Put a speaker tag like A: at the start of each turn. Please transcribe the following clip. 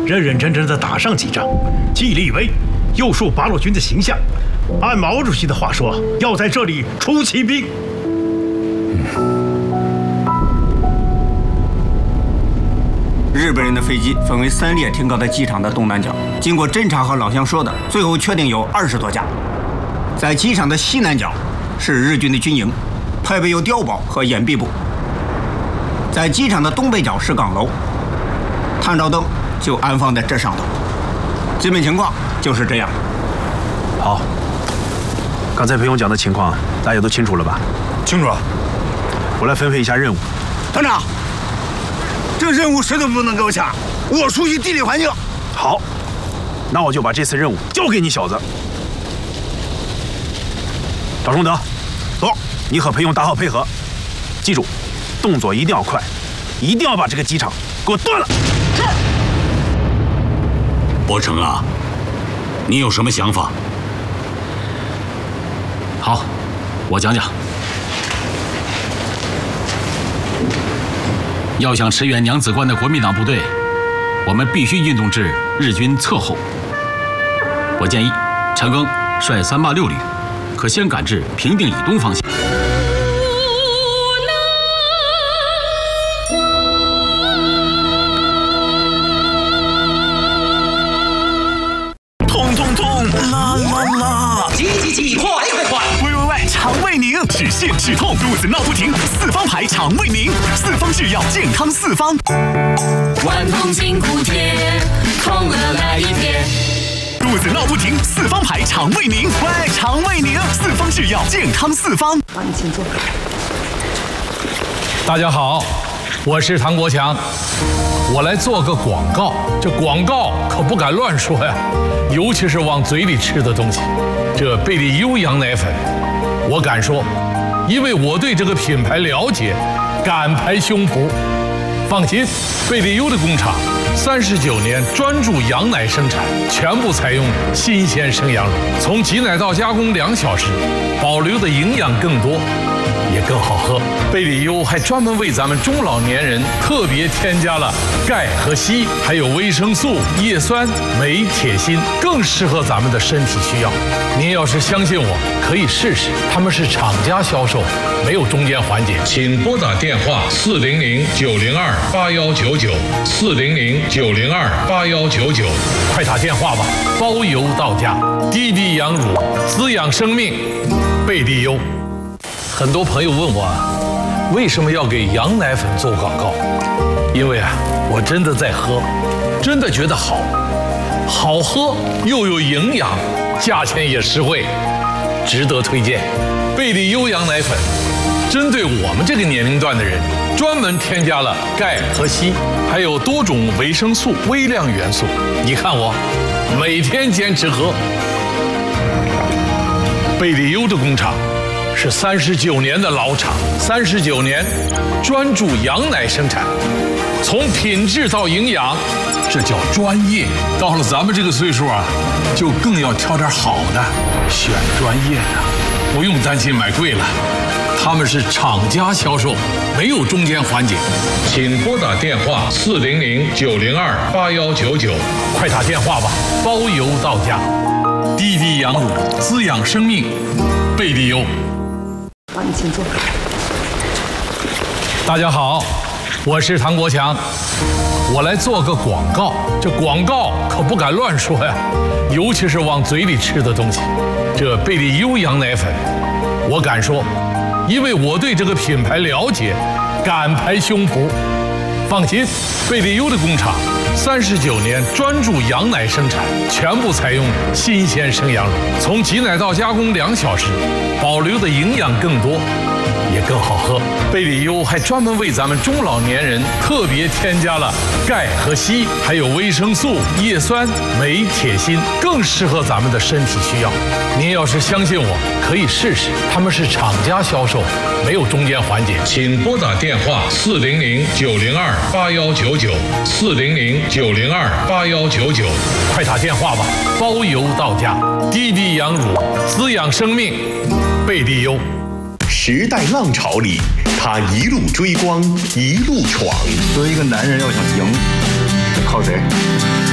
A: 认认真真的打上几仗，既立威，又树八路军的形象。按毛主席的话说，要在这里出奇兵。
B: 日本人的飞机分为3列停靠在机场的东南角，经过侦查和老乡说的，最后确定有20多架。在机场的西南角是日军的军营，配备有碉堡和掩蔽部。在机场的东北角是岗楼，探照灯就安放在这上头。基本情况就是这样。
C: 好，刚才裴勇讲的情况，大家都清楚了吧？
D: 清楚了。
C: 我来分配一下任务。
D: 团长，这任务谁都不能给我抢，我熟悉地理环境。
C: 好，那我就把这次任务交给你小子。赵崇德，走，你和裴勇打好配合，记住，动作一定要快，一定要把这个机场给我断了。是。
E: 伯承啊，你有什么想法？
F: 好，我讲讲。要想驰援娘子关的国民党部队，我们必须运动至日军侧后。我建议陈赓率386旅，可先赶至平定以东方向。
D: 痛痛痛，啦啦啦！
G: 急，快！
D: 喂，肠胃宁，止泻止痛，肚子闹不停，四方牌肠胃宁，四方制药，健康四方。
G: 万通筋骨贴，痛了来一贴。
D: 肚子闹不停，四方牌肠胃宁，喂，肠胃宁，四方制药，健康四方。
G: 你请坐。
H: 大家好，我是唐国强，我来做个广告。这广告可不敢乱说呀，尤其是往嘴里吃的东西。这贝利优羊奶粉，我敢说，因为我对这个品牌了解，敢拍胸脯。放心，贝利优的工厂39年专注羊奶生产，全部采用新鲜生羊乳，从挤奶到加工2小时，保留的营养更多，也更好喝。贝利优还专门为咱们中老年人特别添加了钙和硒，还有维生素、叶酸、镁、铁、锌，更适合咱们的身体需要。您要是相信我，可以试试，他们是厂家销售，没有中间环节。请拨打电话400-902-8199，400-902-8199，快打电话吧，包邮到家。滴滴羊乳，滋养生命，贝利优。很多朋友问我，为什么要给羊奶粉做广告？因为我真的在喝，真的觉得好喝又有营养，价钱也实惠，值得推荐。贝利优羊奶粉针对我们这个年龄段的人，专门添加了钙和硒，还有多种维生素、微量元素。你看我每天坚持喝。贝利优的工厂是39年的老厂，39年专注羊奶生产，从品质到营养，这叫专业。到了咱们这个岁数就更要挑点好的，选专业的，不用担心买贵了。他们是厂家销售，没有中间环节。请拨打电话400-902-8199，快打电话吧，包邮到家。滴滴羊乳，滋养生命，贝利优。
G: 你请坐。
H: 大家好，我是唐国强，我来做个广告。这广告可不敢乱说呀，尤其是往嘴里吃的东西。这贝利优羊奶粉，我敢说，因为我对这个品牌了解，敢拍胸脯。放心，贝利优的工厂39年专注羊奶生产，全部采用新鲜生羊乳，从挤奶到加工2小时，保留的营养更多，也更好喝。贝利优还专门为咱们中老年人特别添加了钙和硒，还有维生素、叶酸、镁、铁、锌，更适合咱们的身体需要。您要是相信我，可以试试，他们是厂家销售，没有中间环节。请拨打电话400-902-8199，400-902-8199，快打电话吧，包邮到家。滴滴羊乳，滋养生命，贝利优。
I: 时代浪潮里，他一路追光，一路闯。
B: 作为一个男人要想赢，得靠谁？